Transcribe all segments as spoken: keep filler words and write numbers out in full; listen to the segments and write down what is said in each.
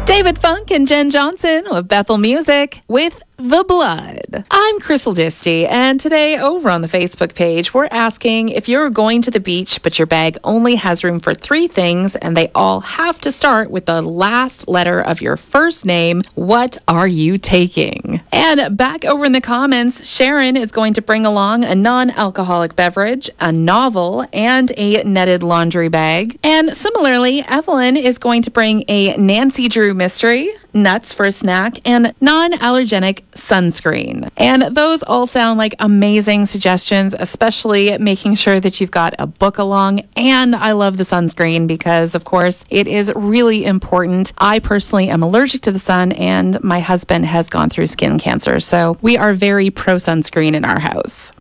David Funk and Jen Johnson with Bethel Music with The Blood. I'm Crystal Disty, and today over on the Facebook page, we're asking if you're going to the beach, but your bag only has room for three things, and they all have to start with the last letter of your first name. What are you taking? And back over in the comments, Sharon is going to bring along a non-alcoholic beverage, a novel, and a netted laundry bag. And similarly, Evelyn is going to bring a Nancy Drew mystery, nuts for a snack, and non-allergenic sunscreen. And those all sound like amazing suggestions, especially making sure that you've got a book along. And I love the sunscreen because, of course, it is really important. I personally am allergic to the sun, and my husband has gone through skin cancer. So we are very pro sunscreen in our house.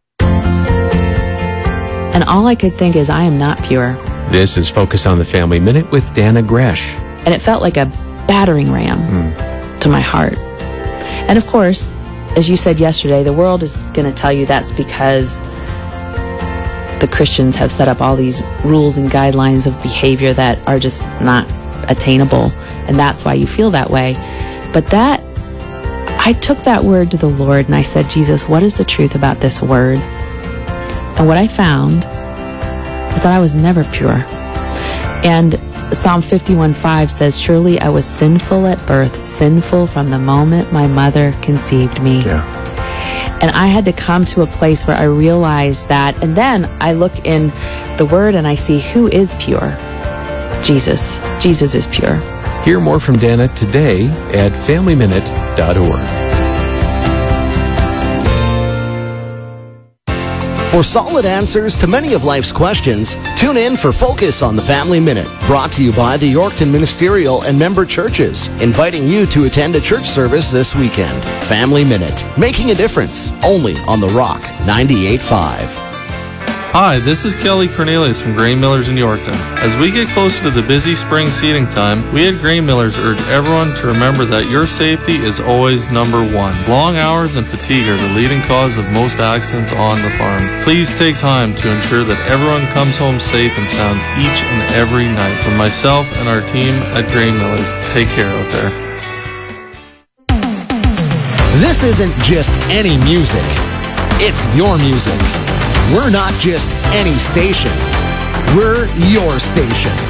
And all I could think is, I am not pure. This is Focus on the Family Minute with Dana Gresh. And it felt like a battering ram mm. to my heart. And of course, as you said yesterday, the world is going to tell you that's because the Christians have set up all these rules and guidelines of behavior that are just not attainable, and that's why you feel that way. But that, I took that word to the Lord and I said, Jesus, what is the truth about this word? And what I found is that I was never pure. And Psalm fifty-one five says, surely I was sinful at birth, sinful from the moment my mother conceived me. Yeah. And I had to come to a place where I realized that. And then I look in the Word and I see who is pure. Jesus. Jesus is pure. Hear more from Dana today at family minute dot org. For solid answers to many of life's questions, tune in for Focus on the Family Minute, brought to you by the Yorkton Ministerial and member churches, inviting you to attend a church service this weekend. Family Minute, making a difference, only on The Rock ninety-eight point five. Hi, this is Kelly Cornelius from Grain Millers in Yorkton. As we get closer to the busy spring seeding time, we at Grain Millers urge everyone to remember that your safety is always number one. Long hours and fatigue are the leading cause of most accidents on the farm. Please take time to ensure that everyone comes home safe and sound each and every night. From myself and our team at Grain Millers, take care out there. This isn't just any music. It's your music. We're not just any station. We're your station.